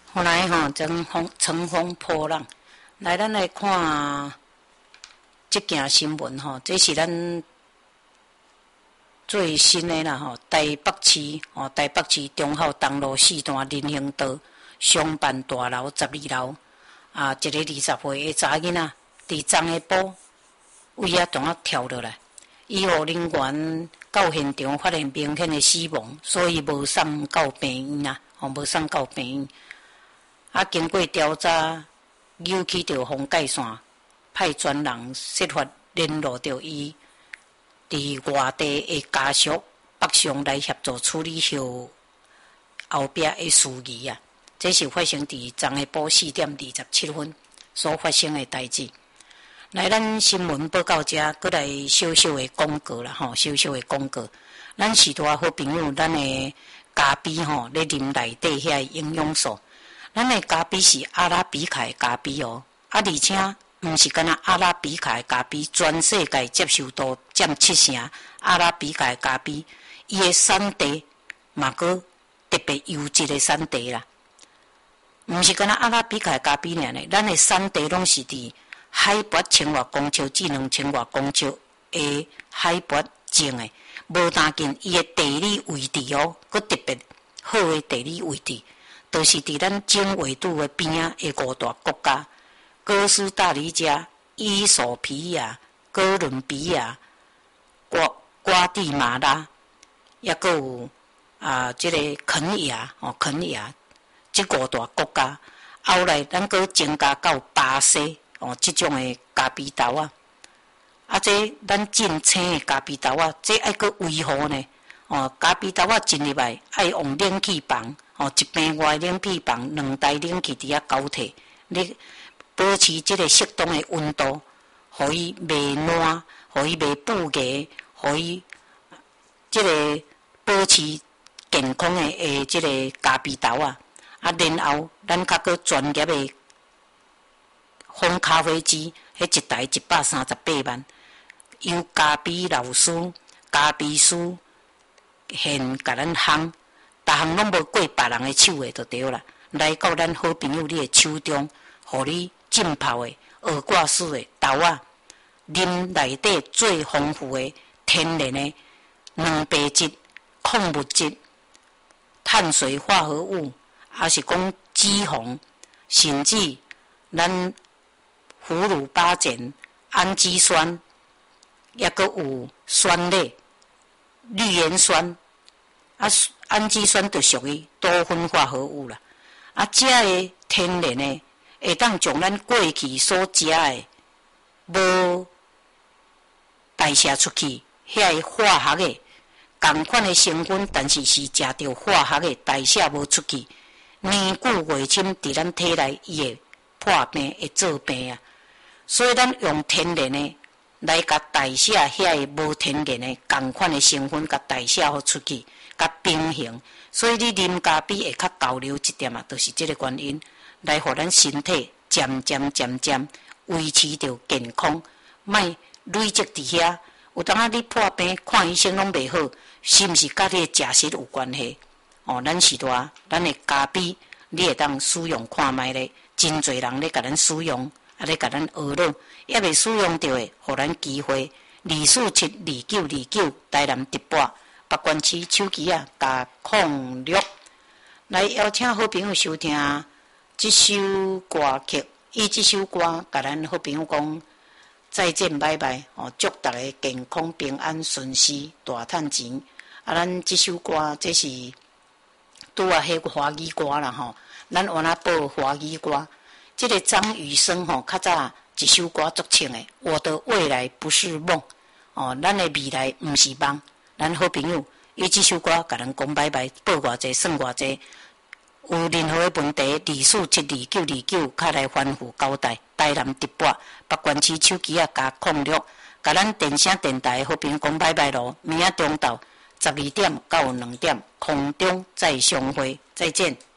后来乘风破浪，来咱来看这件新闻吼，这是咱最新的啦台北市中孝东路4段人行道商办大楼12楼一个20岁的查囡仔，伫昨下晡位当跳落来，医护人员到现场发现明显的死亡，所以无送到病院无送到病院。经过调查，扭起着封界线，派专人设法联络着伊伫外地的家属北上来协助处理后壁的事宜啊。这是发生伫昨下晡4点27分所发生的代志。来，咱新闻报告遮，搁来小小的广告啦小小的广告。咱许多好朋友，咱的咖啡咧啉内底遐营养素。咱的咖啡是阿拉比卡的咖啡而且毋是干那阿拉比卡的咖啡，全世界接受度占70%。阿拉比卡的咖啡，伊的产地嘛个特别优质的产地啦，毋是干那阿拉比卡的咖啡尔呢。咱的产地拢是伫海拔1000外公尺至2000外公尺的海拔种的，无单近伊的地理位置佮特别好的地理位置。就是伫咱经纬度的边的5大国家：哥斯达黎加、伊索比亚、哥伦比亚、瓜地马拉，也佫有这个肯亚这5大国家。后来咱佫增加到巴西这种的咖啡豆这咱进青的咖啡豆这爱佫维护呢。咖啡豆进入来爱用冷气房一平外冷气房2台冷气伫交替，你保持这个适当的温度，互伊袂烂，互伊袂腐芽，互伊这个保持健康的这个咖啡豆然后咱较佫专业的烘咖啡机，迄一台138万，由咖啡老师、咖啡师现甲咱烘，逐项拢无过别人的手的就对啦。来到咱好朋友你的手中，互你浸泡的鹅挂式的豆啉内底最丰富的天然的蛋白质、矿物质、碳水化合物，还是讲脂肪，甚至咱胡鲁巴碱、氨基酸，也佫有酸类。绿盐酸氨基酸就属于多酚化合物啦。这个天然的会当将咱过去所食的无代谢出去，遐个化学的同款的成分，但是食着化学的代谢无出去，年久月深伫咱体内，伊会破病，会做病所以咱用天然的来甲代谢遐个无天然的同款的成分，甲代谢好出去，甲平衡。所以你啉咖啡会较交流一点就是这个原因，来互咱身体渐渐维持着健康，莫累积伫遐。有当你破病看医生拢袂好，是毋是甲你的食食有关系？咱是咱的咖啡，你会当使用看卖咧，真侪人咧甲咱使用。咧甲咱学了，也未使用到的，互咱机会。2472929台南直播，北关市手机加06。来邀请好朋友收听这首歌曲，以这首歌甲咱好朋友讲再见拜拜祝大家健康平安顺遂，大赚钱。咱这首歌这是拄迄个华语歌啦咱原来报华语歌。这个张雨生较早一首歌作唱的，我的未来不是梦咱的未来毋是梦。咱好朋友伊这首歌甲咱讲拜拜，报偌济算偌济。有任何的问题，2472929较来吩咐交代。台南直播，北关市手机加06，甲咱电声电台好朋友讲拜拜咯。明仔中昼12点到2点，空中再相会，再见。